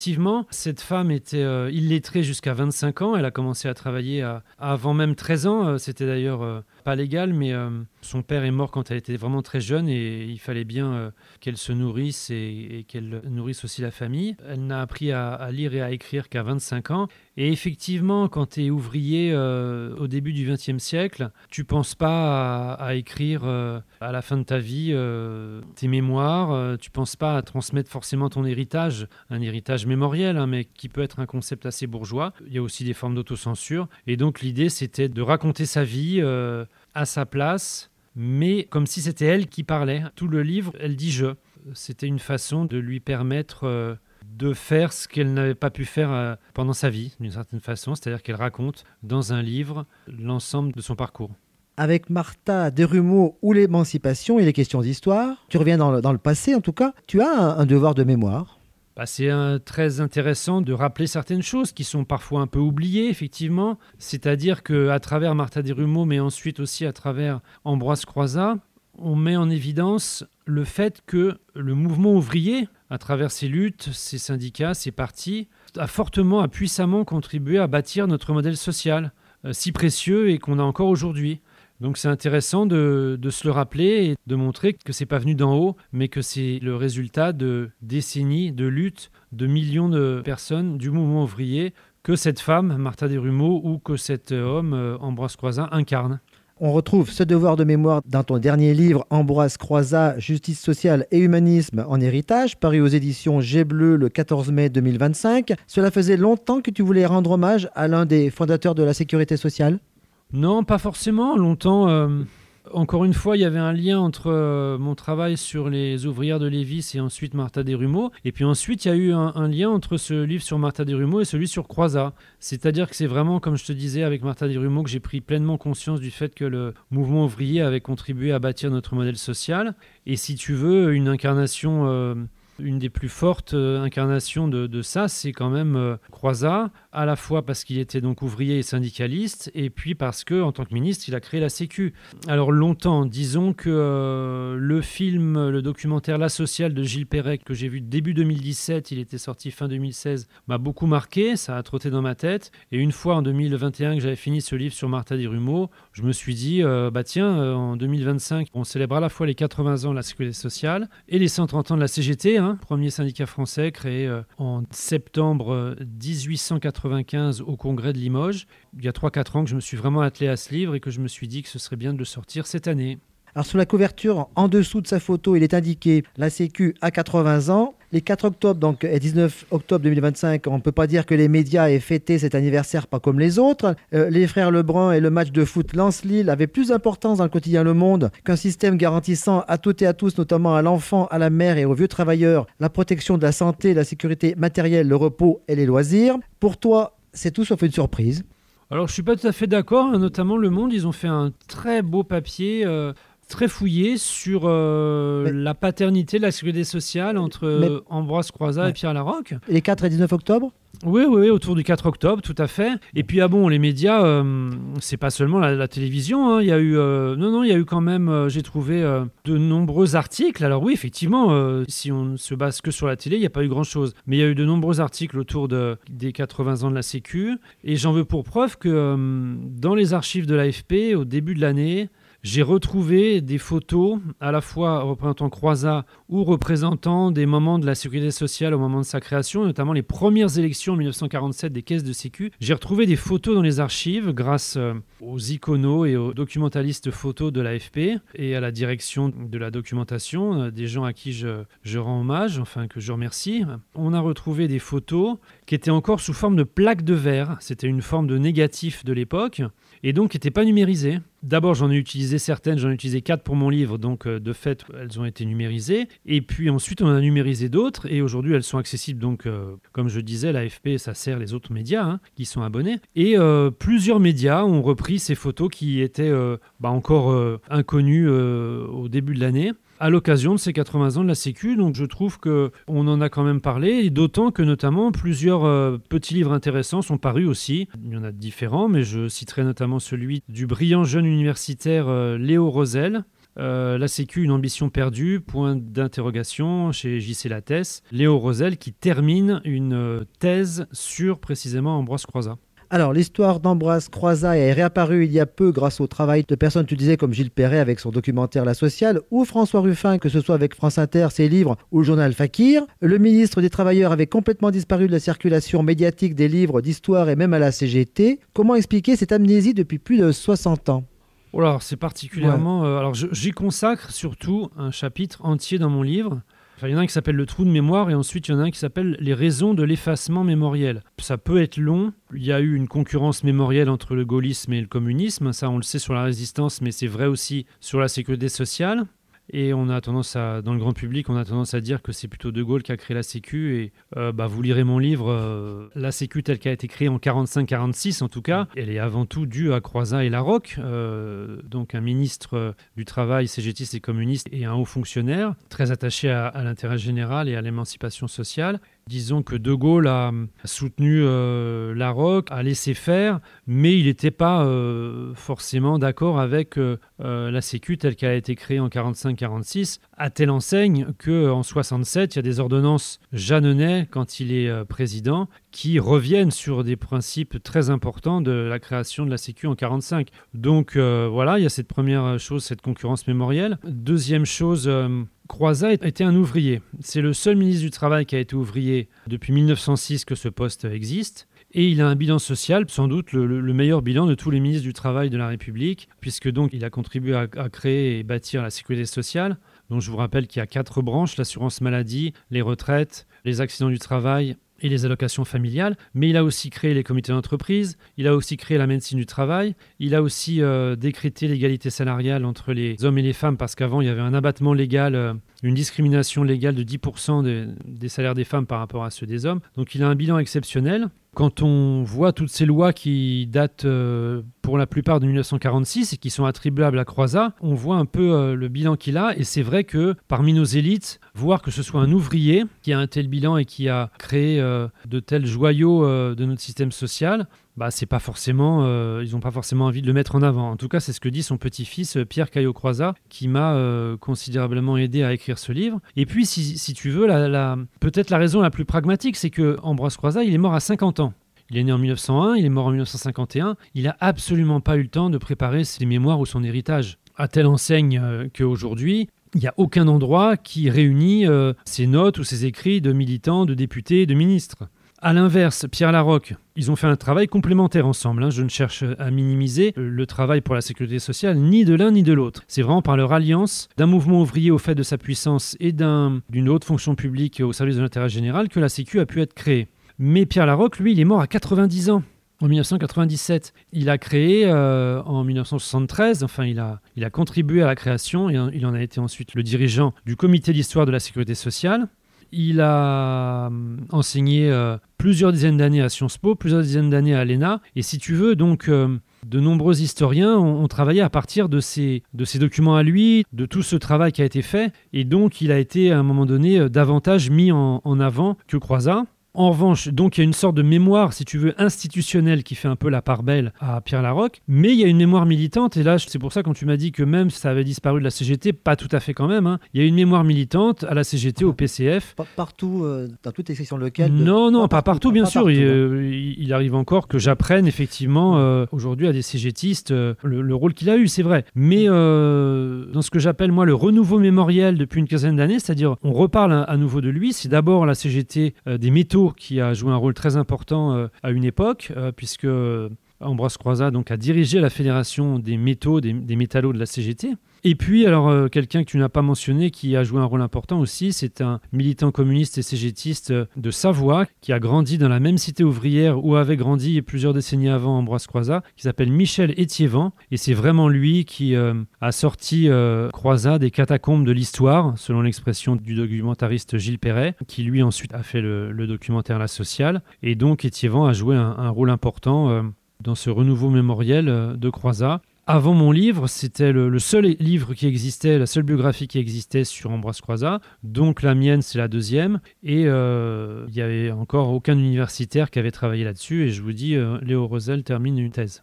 Effectivement, cette femme était illettrée jusqu'à 25 ans. Elle a commencé à travailler avant même 13 ans. C'était d'ailleurs pas légal, mais son père est mort quand elle était vraiment très jeune et il fallait bien qu'elle se nourrisse et qu'elle nourrisse aussi la famille. Elle n'a appris à lire et à écrire qu'à 25 ans. Et effectivement, quand tu es ouvrier au début du XXe siècle, tu ne penses pas à écrire à la fin de ta vie tes mémoires, tu ne penses pas à transmettre forcément ton héritage, un héritage mémoriel, hein, mais qui peut être un concept assez bourgeois. Il y a aussi des formes d'autocensure. Et donc l'idée, c'était de raconter sa vie à sa place, mais comme si c'était elle qui parlait. Tout le livre, elle dit « je ». C'était une façon de lui permettre de faire ce qu'elle n'avait pas pu faire pendant sa vie, d'une certaine façon, c'est-à-dire qu'elle raconte dans un livre l'ensemble de son parcours. Avec Martha Desrumaux ou l'émancipation, il est question d'histoire. Tu reviens dans le passé en tout cas. Tu as un devoir de mémoire. C'est très intéressant de rappeler certaines choses qui sont parfois un peu oubliées, effectivement. C'est-à-dire qu'à travers Martha Desrumaux, mais ensuite aussi à travers Ambroise Croizat, on met en évidence le fait que le mouvement ouvrier, à travers ses luttes, ses syndicats, ses partis, a puissamment contribué à bâtir notre modèle social, si précieux et qu'on a encore aujourd'hui. Donc c'est intéressant de se le rappeler et de montrer que ce n'est pas venu d'en haut, mais que c'est le résultat de décennies de luttes de millions de personnes du mouvement ouvrier que cette femme, Martha Desrumaux, ou que cet homme, Ambroise Croizat, incarne. On retrouve ce devoir de mémoire dans ton dernier livre, Ambroise Croizat, Justice sociale et humanisme en héritage, paru aux éditions Jet Bleu le 14 mai 2025. Cela faisait longtemps que tu voulais rendre hommage à l'un des fondateurs de la sécurité sociale ? Non, pas forcément. Longtemps, encore une fois, il y avait un lien entre mon travail sur les ouvrières de Lévis et ensuite Martha Desrumaux. Et puis ensuite, il y a eu un lien entre ce livre sur Martha Desrumaux et celui sur Croizat. C'est-à-dire que c'est vraiment, comme je te disais, avec Martha Desrumaux que j'ai pris pleinement conscience du fait que le mouvement ouvrier avait contribué à bâtir notre modèle social. Et si tu veux, une incarnation... Une des plus fortes incarnations de ça, c'est quand même Croizat, à la fois parce qu'il était donc ouvrier et syndicaliste, et puis parce qu'en tant que ministre, il a créé la Sécu. Alors longtemps, disons que le documentaire La Sociale de Gilles Perec, que j'ai vu début 2017, il était sorti fin 2016, m'a beaucoup marqué, ça a trotté dans ma tête. Et une fois en 2021 que j'avais fini ce livre sur Martha Desrumaux, je me suis dit, en 2025, on célèbre à la fois les 80 ans de la Sécurité sociale et les 130 ans de la CGT, premier syndicat français créé en septembre 1895 au congrès de Limoges. Il y a 3-4 ans que je me suis vraiment attelé à ce livre et que je me suis dit que ce serait bien de le sortir cette année. Alors sous la couverture, en dessous de sa photo, il est indiqué la Sécu à 80 ans. Les 4 octobre donc, et 19 octobre 2025, on ne peut pas dire que les médias aient fêté cet anniversaire pas comme les autres. Les frères Lebrun et le match de foot Lens-Lille avaient plus d'importance dans le quotidien Le Monde qu'un système garantissant à toutes et à tous, notamment à l'enfant, à la mère et aux vieux travailleurs, la protection de la santé, la sécurité matérielle, le repos et les loisirs. Pour toi, c'est tout sauf une surprise. Alors je ne suis pas tout à fait d'accord, notamment Le Monde, ils ont fait un très beau papier... très fouillé sur la paternité de la sécurité sociale entre Ambroise Croizat et Pierre Laroque. Et les 4 et 19 octobre ? Oui, autour du 4 octobre, tout à fait. Et puis, les médias, c'est pas seulement la télévision. Il y a eu, il y a eu quand même, j'ai trouvé de nombreux articles. Alors oui, effectivement, si on ne se base que sur la télé, il n'y a pas eu grand-chose. Mais il y a eu de nombreux articles autour des 80 ans de la Sécu. Et j'en veux pour preuve que dans les archives de l'AFP, au début de l'année, j'ai retrouvé des photos à la fois représentant Croizat ou représentant des moments de la sécurité sociale au moment de sa création, notamment les premières élections en 1947 des caisses de sécu. J'ai retrouvé des photos dans les archives grâce aux iconos et aux documentalistes photos de l'AFP et à la direction de la documentation, des gens à qui je rends hommage, enfin que je remercie. On a retrouvé des photos qui étaient encore sous forme de plaques de verre. C'était une forme de négatif de l'époque et donc qui n'étaient pas numérisées. D'abord, j'en ai utilisé certaines, j'en ai utilisé 4 pour mon livre, donc de fait, elles ont été numérisées. Et puis ensuite, on en a numérisé d'autres, et aujourd'hui, elles sont accessibles. Donc, comme je disais, l'AFP, ça sert les autres médias qui sont abonnés. Et plusieurs médias ont repris ces photos qui étaient encore inconnues au début de l'année, à l'occasion de ces 80 ans de la Sécu. Donc je trouve qu'on en a quand même parlé, et d'autant que notamment plusieurs petits livres intéressants sont parus aussi. Il y en a différents, mais je citerai notamment celui du brillant jeune universitaire Léo Rosel, La Sécu, une ambition perdue, point d'interrogation chez J.C. Lattès. Léo Rosel qui termine une thèse sur précisément Ambroise Croizat. Alors, l'histoire d'Ambroise Croizat est réapparue il y a peu grâce au travail de personnes, tu disais, comme Gilles Perret avec son documentaire La Sociale, ou François Ruffin, que ce soit avec France Inter, ses livres, ou le journal Fakir. Le ministre des Travailleurs avait complètement disparu de la circulation médiatique des livres d'histoire et même à la CGT. Comment expliquer cette amnésie depuis plus de 60 ans ? Alors, c'est particulièrement... alors, j'y consacre surtout un chapitre entier dans mon livre. Enfin, il y en a un qui s'appelle le trou de mémoire et ensuite il y en a un qui s'appelle les raisons de l'effacement mémoriel. Ça peut être long. Il y a eu une concurrence mémorielle entre le gaullisme et le communisme. Ça, on le sait sur la résistance, mais c'est vrai aussi sur la sécurité sociale. Et on a tendance dans le grand public, on a tendance à dire que c'est plutôt De Gaulle qui a créé la Sécu. Et vous lirez mon livre, la Sécu telle qu'elle a été créée en 45-46 en tout cas. Elle est avant tout due à Croizat et Larocque, donc un ministre du Travail CGTiste et communiste et un haut fonctionnaire, très attaché à l'intérêt général et à l'émancipation sociale. Disons que De Gaulle a soutenu Larocque, a laissé faire, mais il n'était pas forcément d'accord avec la Sécu telle qu'elle a été créée en 45-46, à telle enseigne qu'en 67, il y a des ordonnances Jeanneney, quand il est président, qui reviennent sur des principes très importants de la création de la Sécu en 45. Donc voilà, il y a cette première chose, cette concurrence mémorielle. Deuxième chose... Croizat était un ouvrier. C'est le seul ministre du Travail qui a été ouvrier depuis 1906 que ce poste existe. Et il a un bilan social, sans doute le meilleur bilan de tous les ministres du Travail de la République, puisque donc il a contribué à créer et bâtir la sécurité sociale. Donc je vous rappelle qu'il y a 4 branches, l'assurance maladie, les retraites, les accidents du travail et les allocations familiales, mais il a aussi créé les comités d'entreprise, il a aussi créé la médecine du travail, il a aussi décrété l'égalité salariale entre les hommes et les femmes, parce qu'avant il y avait un abattement légal, une discrimination légale de 10% des salaires des femmes par rapport à ceux des hommes. Donc il a un bilan exceptionnel. Quand on voit toutes ces lois qui datent pour la plupart de 1946 et qui sont attribuables à Croizat, on voit un peu le bilan qu'il a. Et c'est vrai que parmi nos élites, voir que ce soit un ouvrier qui a un tel bilan et qui a créé de tels joyaux de notre système social, c'est pas forcément, ils n'ont pas forcément envie de le mettre en avant. En tout cas, c'est ce que dit son petit-fils Pierre Caillot-Croizat, qui m'a considérablement aidé à écrire ce livre. Et puis, si tu veux, peut-être la raison la plus pragmatique, c'est que Ambroise Croizat, il est mort à 50 ans. Il est né en 1901, il est mort en 1951. Il n'a absolument pas eu le temps de préparer ses mémoires ou son héritage. À telle enseigne qu'aujourd'hui, il n'y a aucun endroit qui réunit ses notes ou ses écrits de militants, de députés, de ministres. À l'inverse, Pierre Larocque, ils ont fait un travail complémentaire ensemble. Je ne cherche à minimiser le travail pour la sécurité sociale ni de l'un ni de l'autre. C'est vraiment par leur alliance d'un mouvement ouvrier au fait de sa puissance et d'une haute fonction publique au service de l'intérêt général que la Sécu a pu être créée. Mais Pierre Larocque, lui, il est mort à 90 ans. En 1997, il a créé en 1973, enfin il a contribué à la création et il en a été ensuite le dirigeant du comité d'histoire de la sécurité sociale. Il a enseigné plusieurs dizaines d'années à Sciences Po, plusieurs dizaines d'années à l'ENA. Et si tu veux, donc, de nombreux historiens ont travaillé à partir de ces documents à lui, de tout ce travail qui a été fait. Et donc, il a été, à un moment donné, davantage mis en avant que Croizat. En revanche, donc, il y a une sorte de mémoire, si tu veux, institutionnelle qui fait un peu la part belle à Pierre Larocque, mais il y a une mémoire militante, et là, c'est pour ça quand tu m'as dit que même ça avait disparu de la CGT, pas tout à fait quand même, il y a une mémoire militante à la CGT, au PCF. Pas partout, dans toutes les sections locales. Non, pas partout, bien sûr. Il arrive encore que j'apprenne effectivement aujourd'hui à des CGTistes le rôle qu'il a eu, c'est vrai. Mais dans ce que j'appelle moi le renouveau mémoriel depuis une quinzaine d'années, c'est-à-dire on reparle à nouveau de lui, c'est d'abord la CGT des métaux qui a joué un rôle très important à une époque, puisque Ambroise Croizat donc, a dirigé la fédération des métaux, des métallos de la CGT. Et puis, alors, quelqu'un que tu n'as pas mentionné, qui a joué un rôle important aussi, c'est un militant communiste et cégétiste de Savoie, qui a grandi dans la même cité ouvrière où avait grandi plusieurs décennies avant Ambroise Croizat, qui s'appelle Michel Étiévent. Et c'est vraiment lui qui a sorti Croizat des catacombes de l'histoire, selon l'expression du documentariste Gilles Perret, qui lui ensuite a fait le documentaire La Sociale. Et donc, Étiévent a joué un rôle important dans ce renouveau mémoriel de Croizat. Avant mon livre, c'était le seul livre qui existait, la seule biographie qui existait sur Ambroise Croizat. Donc la mienne, c'est la deuxième. Et il n'y avait encore aucun universitaire qui avait travaillé là-dessus. Et je vous dis, Léo Rosel termine une thèse.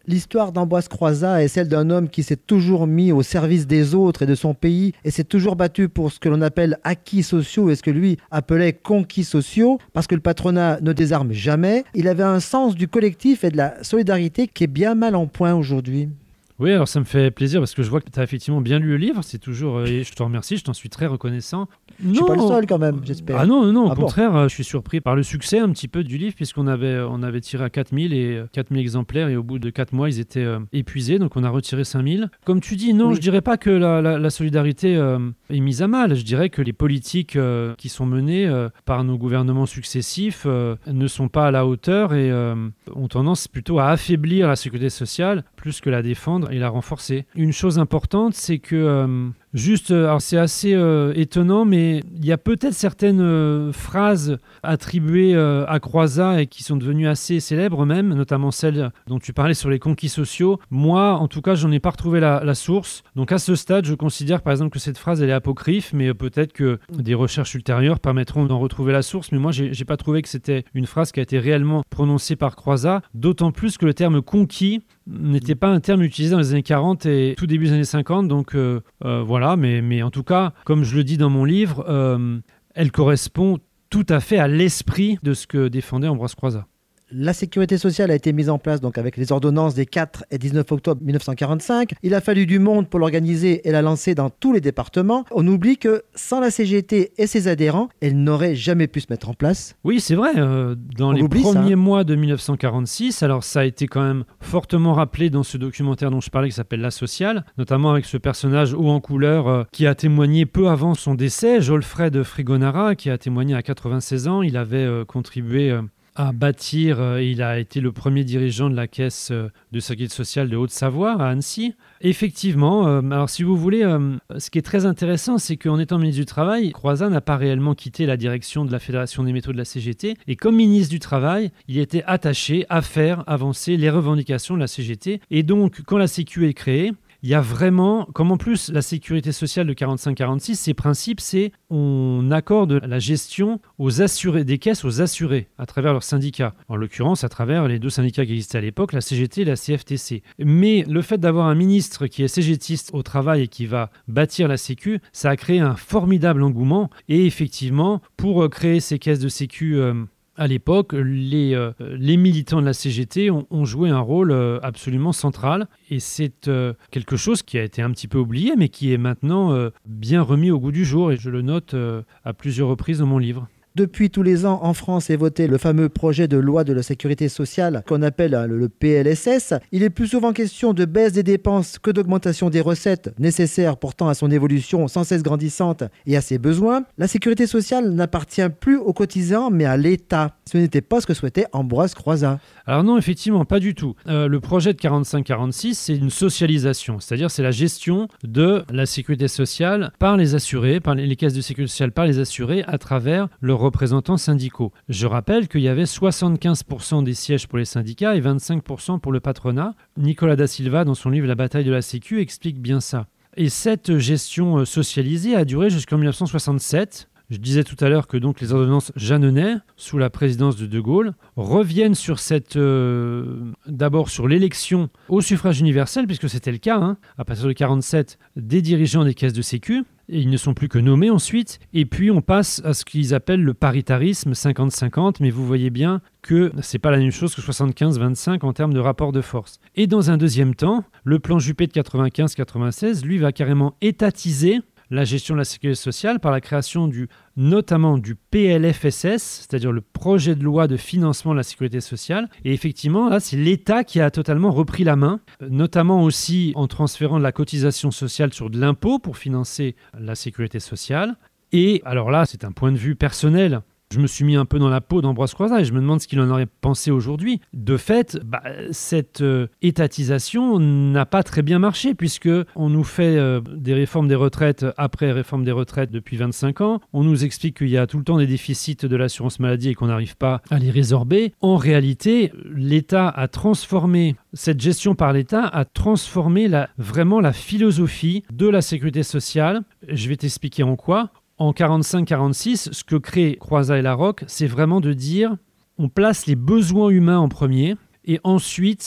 L'histoire d'Ambroise Croizat est celle d'un homme qui s'est toujours mis au service des autres et de son pays et s'est toujours battu pour ce que l'on appelle acquis sociaux et ce que lui appelait conquis sociaux, parce que le patronat ne désarme jamais. Il avait un sens du collectif et de la solidarité qui est bien mal en point aujourd'hui. Oui, alors ça me fait plaisir parce que je vois que tu as effectivement bien lu le livre. C'est toujours, et je te remercie, je t'en suis très reconnaissant. Je suis pas le seul quand même, j'espère. Ah non, au Ah contraire, je suis surpris par le succès un petit peu du livre puisqu'on avait tiré à 4000 exemplaires et au bout de 4 mois, ils étaient épuisés, donc on a retiré 5000. Comme tu dis, non, Oui. je dirais pas que la solidarité est mise à mal. Je dirais que les politiques qui sont menées par nos gouvernements successifs ne sont pas à la hauteur et ont tendance plutôt à affaiblir la sécurité sociale plus que la défendre et la renforcer. Une chose importante, c'est que alors c'est assez étonnant, mais il y a peut-être certaines phrases attribuées à Croizat et qui sont devenues assez célèbres même, notamment celle dont tu parlais sur les conquis sociaux. Moi, en tout cas, j'en ai pas retrouvé la source. Donc à ce stade, je considère par exemple que cette phrase elle est apocryphe, mais peut-être que des recherches ultérieures permettront d'en retrouver la source. Mais moi, j'ai pas trouvé que c'était une phrase qui a été réellement prononcée par Croizat, d'autant plus que le terme conquis n'était pas un terme utilisé dans les années 40 et tout début des années 50. Donc voilà, mais en tout cas, comme je le dis dans mon livre, elle correspond tout à fait à l'esprit de ce que défendait Ambroise Croizat. La sécurité sociale a été mise en place donc avec les ordonnances des 4 et 19 octobre 1945. Il a fallu du monde pour l'organiser et la lancer dans tous les départements. On oublie que sans la CGT et ses adhérents, elle n'aurait jamais pu se mettre en place. Oui, c'est vrai. Dans les premiers mois de 1946, alors ça a été quand même fortement rappelé dans ce documentaire dont je parlais qui s'appelle La Sociale, notamment avec ce personnage haut en couleur qui a témoigné peu avant son décès, Jolfred Frigonara, qui a témoigné à 96 ans. Il avait contribué à bâtir, il a été le premier dirigeant de la caisse de sécurité sociale de Haute-Savoie à Annecy. Effectivement, alors si vous voulez, ce qui est très intéressant, c'est qu'en étant ministre du Travail, Croizat n'a pas réellement quitté la direction de la Fédération des métaux de la CGT, et comme ministre du Travail, il était attaché à faire avancer les revendications de la CGT, et donc quand la Sécu est créée, il y a vraiment, comme en plus la sécurité sociale de 45-46, ses principes, c'est on accorde la gestion aux assurés, des caisses aux assurés à travers leurs syndicats. En l'occurrence, à travers les deux syndicats qui existaient à l'époque, la CGT et la CFTC. Mais le fait d'avoir un ministre qui est CGTiste au travail et qui va bâtir la Sécu, ça a créé un formidable engouement. Et effectivement, pour créer ces caisses de Sécu à l'époque, les militants de la CGT ont joué un rôle absolument central et c'est quelque chose qui a été un petit peu oublié mais qui est maintenant bien remis au goût du jour et je le note à plusieurs reprises dans mon livre. Depuis tous les ans, en France est voté le fameux projet de loi de la sécurité sociale qu'on appelle le PLSS. Il est plus souvent question de baisse des dépenses que d'augmentation des recettes, nécessaires pourtant à son évolution sans cesse grandissante et à ses besoins. La sécurité sociale n'appartient plus aux cotisants mais à l'État. Ce n'était pas ce que souhaitait Ambroise Croizat. Alors non, effectivement, pas du tout. Le projet de 45-46, c'est une socialisation, c'est-à-dire c'est la gestion de la sécurité sociale par les assurés, par les caisses de sécurité sociale par les assurés à travers leurs représentants syndicaux. Je rappelle qu'il y avait 75% des sièges pour les syndicats et 25% pour le patronat. Nicolas da Silva, dans son livre La bataille de la Sécu, explique bien ça. Et cette gestion socialisée a duré jusqu'en 1967. Je disais tout à l'heure que donc les ordonnances Jeanneney, sous la présidence de De Gaulle, reviennent sur d'abord sur l'élection au suffrage universel, puisque c'était le cas, à partir de 1947, des dirigeants des caisses de sécu. Et ils ne sont plus que nommés ensuite. Et puis on passe à ce qu'ils appellent le paritarisme 50-50, mais vous voyez bien que c'est pas la même chose que 75-25 en termes de rapport de force. Et dans un deuxième temps, le plan Juppé de 95-96, lui, va carrément étatiser la gestion de la sécurité sociale par la création notamment du PLFSS, c'est-à-dire le projet de loi de financement de la sécurité sociale. Et effectivement, là, c'est l'État qui a totalement repris la main, notamment aussi en transférant de la cotisation sociale sur de l'impôt pour financer la sécurité sociale. Et alors là, c'est un point de vue personnel. Je me suis mis un peu dans la peau d'Ambroise Croizat et je me demande ce qu'il en aurait pensé aujourd'hui. De fait, cette étatisation n'a pas très bien marché puisqu'on nous fait des réformes des retraites après réforme des retraites depuis 25 ans. On nous explique qu'il y a tout le temps des déficits de l'assurance maladie et qu'on n'arrive pas à les résorber. En réalité, l'État a transformé, cette gestion par l'État a transformé vraiment la philosophie de la sécurité sociale. Je vais t'expliquer en quoi. En 45-46, ce que crée Croizat et Larocque, c'est vraiment de dire on place les besoins humains en premier et ensuite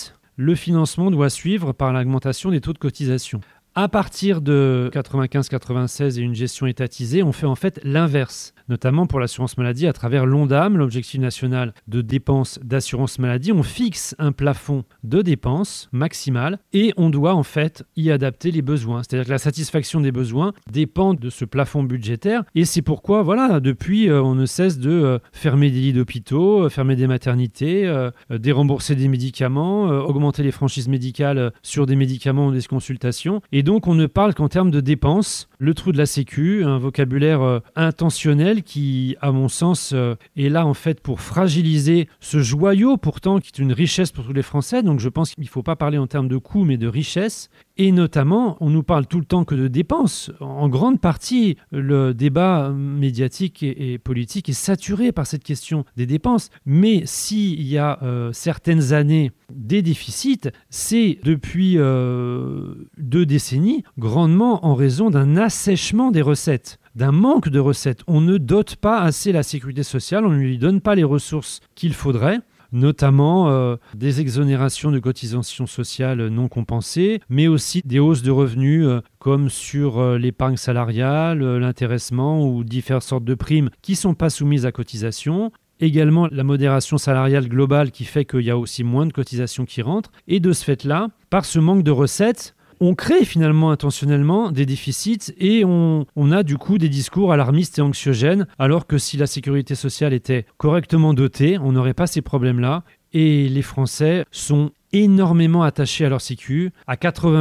le financement doit suivre par l'augmentation des taux de cotisation. À partir de 95-96 et une gestion étatisée, on fait en fait l'inverse, notamment pour l'assurance maladie à travers l'ONDAM, l'objectif national de dépenses d'assurance maladie. On fixe un plafond de dépenses maximal et on doit en fait y adapter les besoins. C'est-à-dire que la satisfaction des besoins dépend de ce plafond budgétaire et c'est pourquoi, voilà, depuis, on ne cesse de fermer des lits d'hôpitaux, fermer des maternités, dérembourser des médicaments, augmenter les franchises médicales sur des médicaments ou des consultations. Et donc, on ne parle qu'en termes de dépenses. Le trou de la Sécu, un vocabulaire intentionnel qui, à mon sens, est là en fait pour fragiliser ce joyau pourtant qui est une richesse pour tous les Français. Donc, je pense qu'il ne faut pas parler en termes de coûts, mais de richesse. Et notamment, on nous parle tout le temps que de dépenses. En grande partie, le débat médiatique et politique est saturé par cette question des dépenses. Mais s'il y a certaines années des déficits, c'est depuis 2 décennies, grandement en raison d'un assèchement des recettes, d'un manque de recettes. On ne dote pas assez la sécurité sociale, on ne lui donne pas les ressources qu'il faudrait, notamment des exonérations de cotisations sociales non compensées, mais aussi des hausses de revenus comme sur l'épargne salariale, l'intéressement ou diverses sortes de primes qui ne sont pas soumises à cotisation. Également la modération salariale globale qui fait qu'il y a aussi moins de cotisations qui rentrent. Et de ce fait-là, par ce manque de recettes, on crée finalement intentionnellement des déficits et on a du coup des discours alarmistes et anxiogènes, alors que si la sécurité sociale était correctement dotée, on n'aurait pas ces problèmes-là. Et les Français sont énormément attachés à leur sécu, à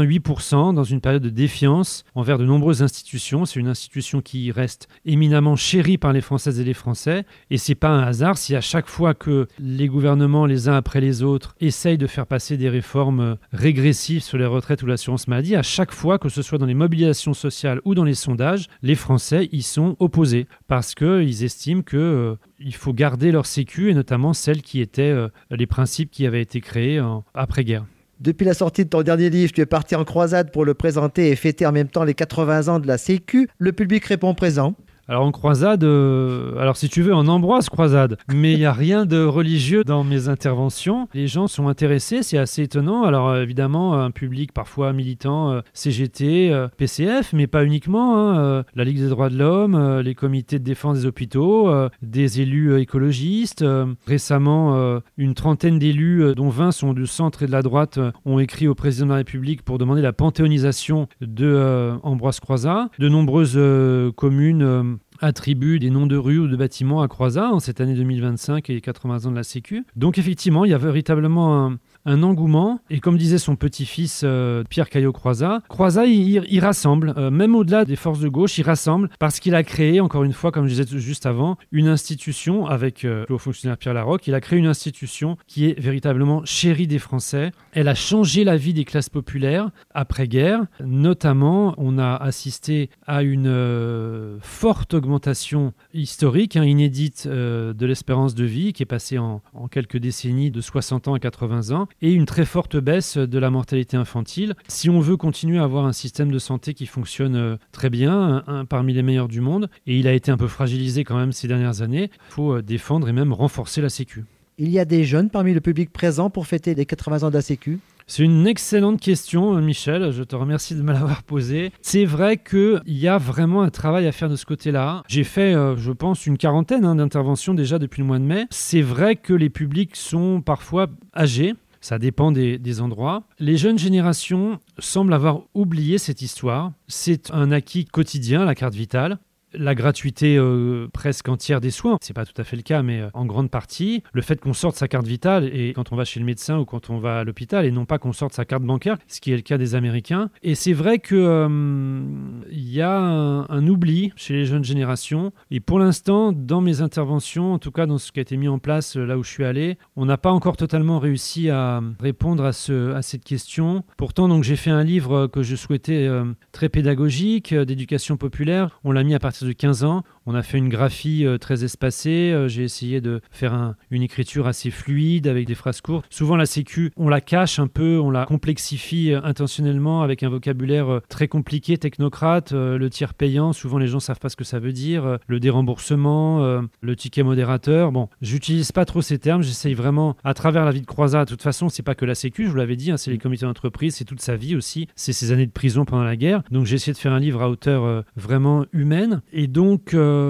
88% dans une période de défiance envers de nombreuses institutions. C'est une institution qui reste éminemment chérie par les Françaises et les Français. Et c'est pas un hasard si à chaque fois que les gouvernements, les uns après les autres, essayent de faire passer des réformes régressives sur les retraites ou l'assurance maladie, à chaque fois, que ce soit dans les mobilisations sociales ou dans les sondages, les Français y sont opposés parce qu'ils estiment que il faut garder leur sécu, et notamment celles qui étaient les principes qui avaient été créés après-guerre. Depuis la sortie de ton dernier livre, tu es parti en croisade pour le présenter et fêter en même temps les 80 ans de la Sécu. Le public répond présent. Alors en croisade, alors si tu veux, en Ambroise croisade, mais il n'y a rien de religieux dans mes interventions. Les gens sont intéressés, c'est assez étonnant. Alors évidemment, un public parfois militant CGT, PCF, mais pas uniquement. La Ligue des droits de l'homme, les comités de défense des hôpitaux, des élus écologistes. Récemment, une trentaine d'élus, dont 20 sont du centre et de la droite, ont écrit au président de la République pour demander la panthéonisation de Ambroise Croizat. De nombreuses communes attribuent des noms de rues ou de bâtiments à Croizat en cette année 2025 et les 80 ans de la Sécu. Donc effectivement, il y a véritablement un engouement. Et comme disait son petit-fils Pierre Caillot-Croizat, Croizat, il rassemble, même au-delà des forces de gauche, il rassemble parce qu'il a créé, encore une fois, comme je disais juste avant, une institution avec le haut fonctionnaire Pierre Laroque. Il a créé une institution qui est véritablement chérie des Français. Elle a changé la vie des classes populaires après-guerre. Notamment, on a assisté à une forte augmentation historique, inédite de l'espérance de vie qui est passée en quelques décennies de 60 ans à 80 ans et une très forte baisse de la mortalité infantile. Si on veut continuer à avoir un système de santé qui fonctionne très bien, un parmi les meilleurs du monde, et il a été un peu fragilisé quand même ces dernières années, il faut défendre et même renforcer la Sécu. Il y a des jeunes parmi le public présent pour fêter les 80 ans de la Sécu? C'est une excellente question, Michel. Je te remercie de me l'avoir posée. C'est vrai qu'il y a vraiment un travail à faire de ce côté-là. J'ai fait, je pense, une quarantaine d'interventions déjà depuis le mois de mai. C'est vrai que les publics sont parfois âgés. Ça dépend des endroits. Les jeunes générations semblent avoir oublié cette histoire. C'est un acquis quotidien, la carte vitale. La gratuité presque entière des soins, c'est pas tout à fait le cas, mais en grande partie, le fait qu'on sorte sa carte vitale et quand on va chez le médecin ou quand on va à l'hôpital, et non pas qu'on sorte sa carte bancaire, ce qui est le cas des Américains. Et c'est vrai que y a un oubli chez les jeunes générations. Et pour l'instant, dans mes interventions, en tout cas dans ce qui a été mis en place là où je suis allé, on n'a pas encore totalement réussi à répondre à cette question. Pourtant, donc, j'ai fait un livre que je souhaitais très pédagogique, d'éducation populaire. On l'a mis à partir de 15 ans. On a fait une graphie très espacée. J'ai essayé de faire une écriture assez fluide avec des phrases courtes. Souvent, la sécu, on la cache un peu, on la complexifie intentionnellement avec un vocabulaire très compliqué, technocrate. Le tiers payant, souvent les gens ne savent pas ce que ça veut dire. Le déremboursement, le ticket modérateur. Bon, j'utilise pas trop ces termes. J'essaye vraiment, à travers la vie de Croizat, de toute façon, c'est pas que la sécu, je vous l'avais dit, c'est les comités d'entreprise, c'est toute sa vie aussi. C'est ses années de prison pendant la guerre. Donc j'ai essayé de faire un livre à hauteur vraiment humaine. Et donc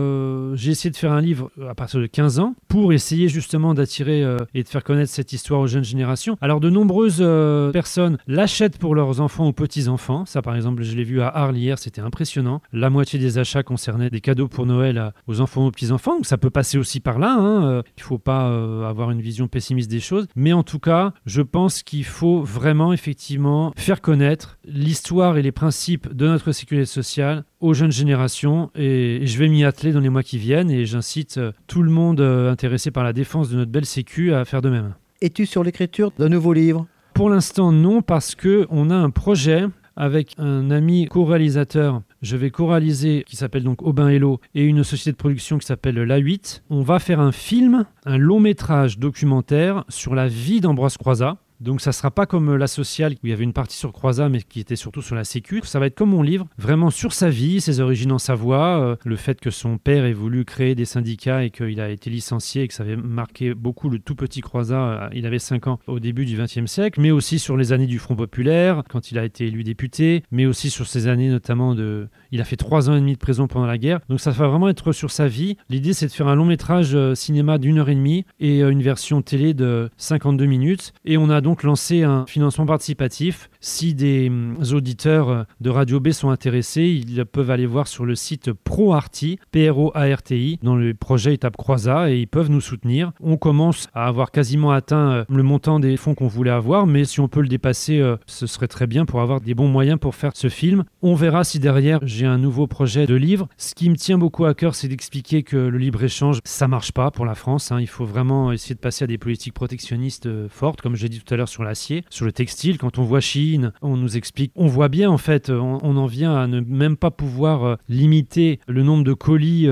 j'ai essayé de faire un livre à partir de 15 ans pour essayer justement d'attirer et de faire connaître cette histoire aux jeunes générations. Alors de nombreuses personnes l'achètent pour leurs enfants ou petits-enfants. Ça par exemple, je l'ai vu à Arles hier, c'était impressionnant. La moitié des achats concernaient des cadeaux pour Noël aux enfants ou aux petits-enfants. Donc ça peut passer aussi par là. Il ne faut pas avoir une vision pessimiste des choses. Mais en tout cas, je pense qu'il faut vraiment effectivement faire connaître l'histoire et les principes de notre sécurité sociale aux jeunes générations et je vais m'y atteler dans les mois qui viennent et j'incite tout le monde intéressé par la défense de notre belle sécu à faire de même. Es-tu sur l'écriture d'un nouveau livre ? Pour l'instant non, parce qu'on a un projet avec un ami co-réalisateur. Je vais co-réaliser, qui s'appelle donc Aubin Hello, et une société de production qui s'appelle l'A8. On va faire un film, un long métrage documentaire sur la vie d'Ambroise Croizat. Donc ça ne sera pas comme La Sociale, où il y avait une partie sur Croizat, mais qui était surtout sur la sécu. Ça va être comme mon livre, vraiment sur sa vie, ses origines en Savoie, le fait que son père ait voulu créer des syndicats et qu'il a été licencié et que ça avait marqué beaucoup le tout petit Croizat. Il avait 5 ans au début du XXe siècle, mais aussi sur les années du Front Populaire, quand il a été élu député, mais aussi sur ces années notamment de... Il a fait 3 ans et demi de prison pendant la guerre. Donc ça va vraiment être sur sa vie. L'idée, c'est de faire un long métrage cinéma d'1h30 et une version télé de 52 minutes. Et on a donc lancé un financement participatif. Si des auditeurs de Radio B sont intéressés, ils peuvent aller voir sur le site ProArti, P-R-O-A-R-T-I, dans le projet Étape Croizat, et ils peuvent nous soutenir. On commence à avoir quasiment atteint le montant des fonds qu'on voulait avoir, mais si on peut le dépasser, ce serait très bien pour avoir des bons moyens pour faire ce film. On verra si derrière j'ai un nouveau projet de livre. Ce qui me tient beaucoup à cœur, c'est d'expliquer que le libre-échange, ça marche pas pour la France. Il faut vraiment essayer de passer à des politiques protectionnistes fortes, comme j'ai dit tout à l'heure sur l'acier, sur le textile. Quand on voit Chine, on nous explique, on voit bien en fait, on en vient à ne même pas pouvoir limiter le nombre de colis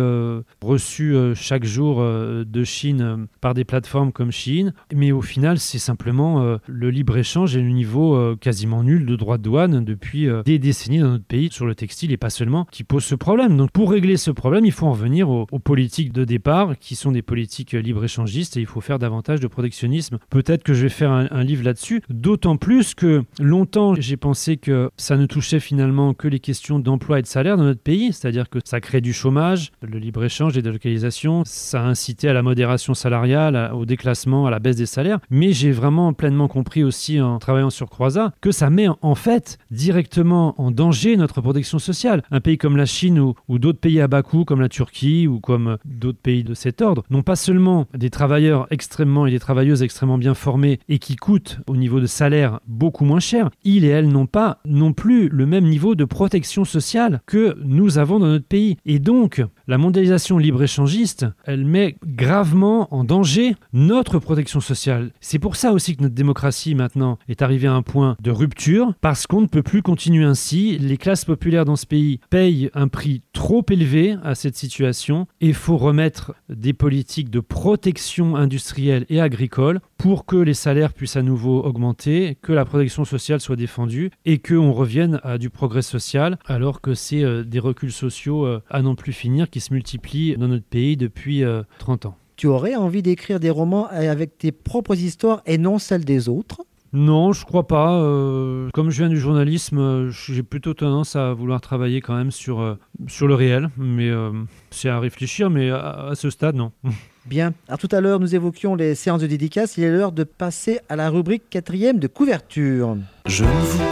reçus chaque jour de Chine par des plateformes comme Chine. Mais au final, c'est simplement le libre-échange et le niveau quasiment nul de droits de douane depuis des décennies dans notre pays sur le textile et pas seulement, qui pose ce problème. Donc pour régler ce problème, il faut en revenir aux politiques de départ qui sont des politiques libre-échangistes et il faut faire davantage de protectionnisme. Peut-être que je vais faire un livre là-dessus, d'autant plus que longtemps j'ai pensé que ça ne touchait finalement que les questions d'emploi et de salaire dans notre pays, c'est-à-dire que ça crée du chômage, le libre-échange, les délocalisations, ça a incité à la modération salariale, au déclassement, à la baisse des salaires, mais j'ai vraiment pleinement compris aussi en travaillant sur Croizat que ça met en fait directement en danger notre protection sociale. Un pays comme la Chine ou d'autres pays à bas coût comme la Turquie ou comme d'autres pays de cet ordre n'ont pas seulement des travailleurs extrêmement et des travailleuses extrêmement bien formés et qui coûtent au niveau de salaire beaucoup moins cher, ils et elles n'ont pas non plus le même niveau de protection sociale que nous avons dans notre pays. Et donc, la mondialisation libre-échangiste, elle met gravement en danger notre protection sociale. C'est pour ça aussi que notre démocratie maintenant est arrivée à un point de rupture, parce qu'on ne peut plus continuer ainsi. Les classes populaires dans ce pays payent un prix trop élevé à cette situation et il faut remettre des politiques de protection industrielle et agricole pour que les salaires puissent à nouveau augmenter, que la protection sociale soit défendue et qu'on revienne à du progrès social, alors que c'est des reculs sociaux à n'en plus finir qui se multiplient dans notre pays depuis 30 ans. Tu aurais envie d'écrire des romans avec tes propres histoires et non celles des autres ? Non, je crois pas. Comme je viens du journalisme, j'ai plutôt tendance à vouloir travailler quand même sur le réel, mais c'est à réfléchir, mais à ce stade, non. Bien. Alors tout à l'heure, nous évoquions les séances de dédicaces. Il est l'heure de passer à la rubrique 4e de couverture. Je ne vous